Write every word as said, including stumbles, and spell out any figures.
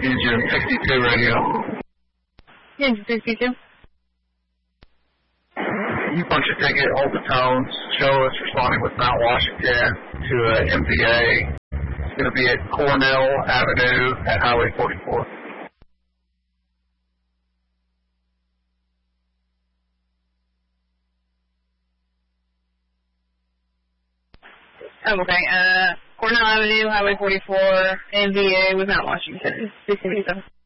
Engine sixty-two radio. Engine sixty-two. You punch a ticket, hold the tones, show us responding with Mount Washington to a M P A. It's going to be at Cornell Avenue at Highway forty-four. Oh, okay. Uh, Cornell Avenue, Highway forty-four, M V A with Mount Washington. sixty-seven.